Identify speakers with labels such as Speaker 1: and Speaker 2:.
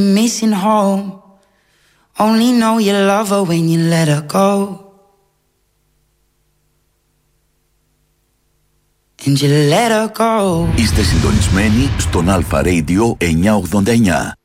Speaker 1: Missing home. Only know you love her when you let her go. And you let her go.
Speaker 2: Είστε συντονισμένοι στον Alpha Radio 989.